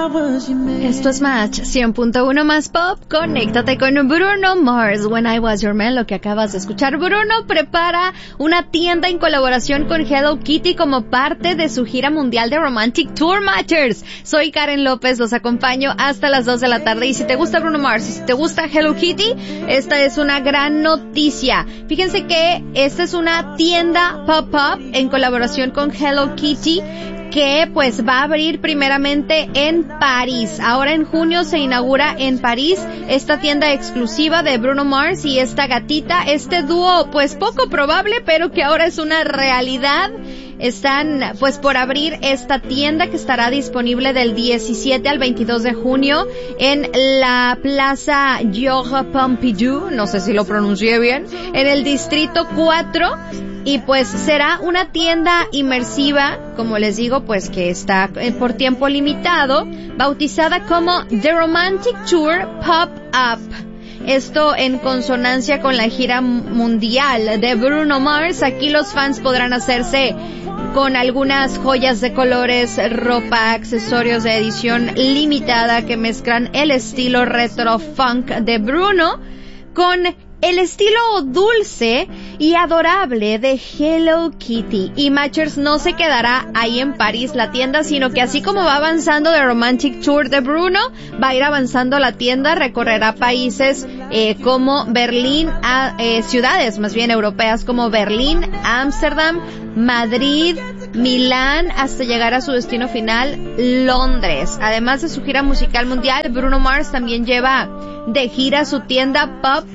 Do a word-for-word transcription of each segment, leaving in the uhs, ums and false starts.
Esto es Match cien punto uno más Pop. Conéctate con Bruno Mars, When I Was Your Man. Lo que acabas de escuchar, Bruno prepara una tienda en colaboración con Hello Kitty como parte de su gira mundial de Romantic Tour Matchers. Soy Karen López, los acompaño hasta las dos de la tarde. Y si te gusta Bruno Mars y si te gusta Hello Kitty, esta es una gran noticia. Fíjense que esta es una tienda pop-up en colaboración con Hello Kitty, que pues va a abrir primeramente en París. Ahora en junio se inaugura en París esta tienda exclusiva de Bruno Mars y esta gatita, este dúo pues poco probable, pero que ahora es una realidad. Están pues por abrir esta tienda que estará disponible del diecisiete al veintidós de junio en la Plaza Georges Pompidou, no sé si lo pronuncié bien, en el distrito cuatro. Y pues será una tienda inmersiva, como les digo, pues que está por tiempo limitado, bautizada como The Romantic Tour Pop-Up. Esto en consonancia con la gira mundial de Bruno Mars. Aquí los fans podrán hacerse con algunas joyas de colores, ropa, accesorios de edición limitada que mezclan el estilo retro funk de Bruno con el estilo dulce y adorable de Hello Kitty. Y Matchers no se quedará ahí en París la tienda, sino que así como va avanzando The Romantic Tour de Bruno, va a ir avanzando la tienda, recorrerá países eh, como Berlín, a, eh, ciudades más bien europeas como Berlín, Ámsterdam, Madrid, Milán, hasta llegar a su destino final, Londres. Además de su gira musical mundial, Bruno Mars también lleva de gira su tienda Pop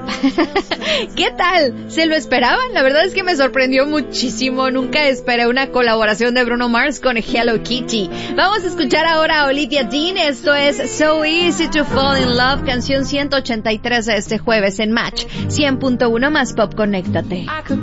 Up. ¿Qué tal? ¿Se lo esperaban? La verdad es que me sorprendió muchísimo. Nunca esperé una colaboración de Bruno Mars con Hello Kitty. Vamos a escuchar ahora a Olivia Dean. Esto es So Easy to Fall in Love, canción ciento ochenta y tres de este jueves en Match cien punto uno más Pop. Conéctate.